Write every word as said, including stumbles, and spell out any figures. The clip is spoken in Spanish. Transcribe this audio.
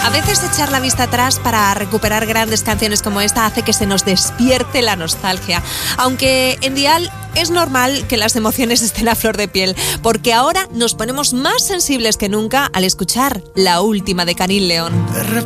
A veces echar la vista atrás para recuperar grandes canciones como esta hace que se nos despierte la nostalgia. Aunque en Dial es normal que las emociones estén a flor de piel, porque ahora nos ponemos más sensibles que nunca al escuchar la última de Karin León.